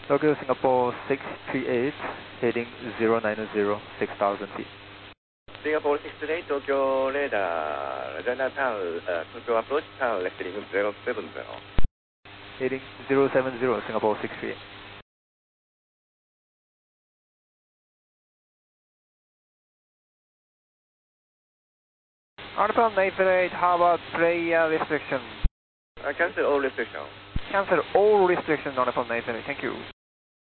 Tokyo Singapore 638, heading 090, 6,000 feet. Singapore 638, Tokyo radar, radar tower, Tokyo approach tower, left heading 070. Heading 070, Singapore 638. Article 938, how about player restriction? Cancel all restrictions. Cancel all restrictions on the phone 938, thank you.